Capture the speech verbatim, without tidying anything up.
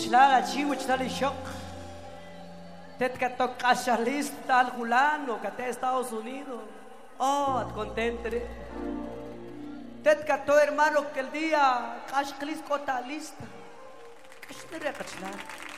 Wichlara, chi, wichlara, shock. Tet que toca lista al Julano, que te Estados Unidos. Oh, at contentere. Tet que to hermano que el día, cash clis cota lista. ¿Qué se te recachlar?